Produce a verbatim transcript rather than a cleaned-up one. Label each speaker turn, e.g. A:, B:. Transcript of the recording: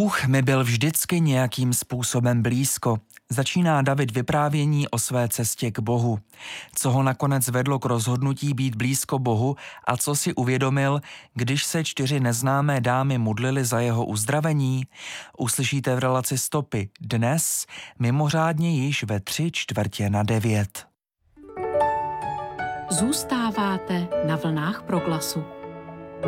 A: Bůh mi byl vždycky nějakým způsobem blízko. Začíná David vyprávění o své cestě k Bohu. Co ho nakonec vedlo k rozhodnutí být blízko Bohu a co si uvědomil, když se čtyři neznámé dámy modlily za jeho uzdravení, uslyšíte v relaci Stopy dnes, mimořádně již ve tři čtvrtě na devět.
B: Zůstáváte na vlnách Proglasu.